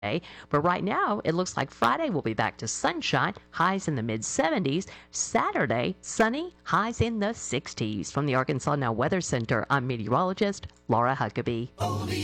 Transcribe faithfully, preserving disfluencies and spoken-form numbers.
But right now, it looks like Friday will be back to sunshine, highs in the mid seventies. Saturday, sunny, highs in the sixties. From the Arkansas Now Weather Center, I'm meteorologist Laura Huckabee.